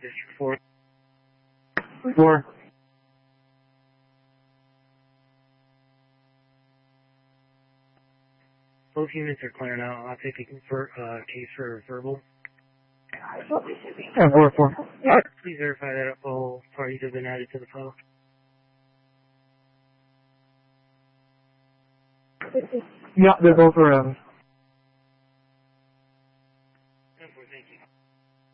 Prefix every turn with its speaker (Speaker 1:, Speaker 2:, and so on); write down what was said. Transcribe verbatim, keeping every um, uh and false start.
Speaker 1: District four.
Speaker 2: Four.
Speaker 1: Both units are clearing out. I'll take a confer, uh, case for verbal.
Speaker 2: Yeah, four, four.
Speaker 1: Please verify that all parties have been added to the file.
Speaker 2: Yeah, they're both around.